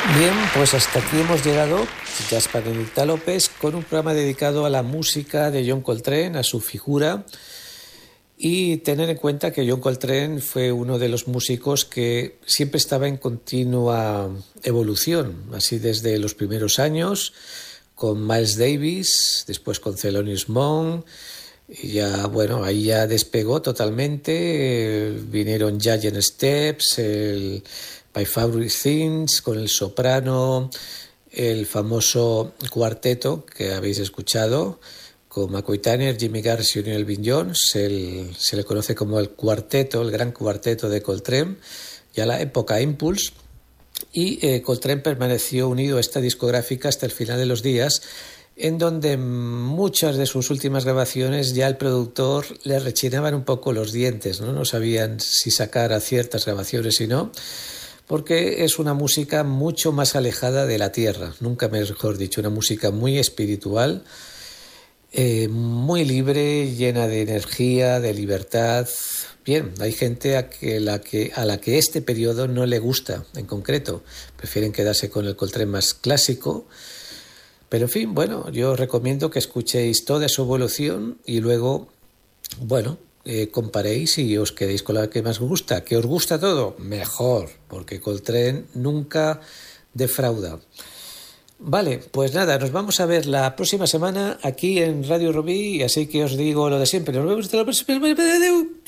Bien, pues hasta aquí hemos llegado, Jaspar Anita López, con un programa dedicado a la música de John Coltrane, a su figura, y tener en cuenta que John Coltrane fue uno de los músicos que siempre estaba en continua evolución, así desde los primeros años, con Miles Davis, después con Thelonious Monk, y ya, bueno, ahí ya despegó totalmente, vinieron Giant Steps, el My Favorite Things, con el soprano, el famoso cuarteto que habéis escuchado, con McCoy Tyner, Jimmy Garrison y Elvin Jones, se le conoce como el cuarteto, el gran cuarteto de Coltrane, ya la época Impulse, y Coltrane permaneció unido a esta discográfica hasta el final de los días, en donde muchas de sus últimas grabaciones ya el productor le rechinaban un poco los dientes, no sabían si sacar a ciertas grabaciones y no, porque es una música mucho más alejada de la tierra, nunca mejor dicho, una música muy espiritual, muy libre, llena de energía, de libertad. Bien, hay gente a la que este periodo no le gusta en concreto, prefieren quedarse con el Coltrane más clásico, pero en fin, bueno, yo os recomiendo que escuchéis toda su evolución y luego, bueno, comparéis y os quedéis con la que más os gusta. ¿Que os gusta todo? Mejor, porque Coltrane nunca defrauda. Vale, pues nada, nos vamos a ver la próxima semana aquí en Radio Rubí, así que os digo lo de siempre. Nos vemos hasta la próxima.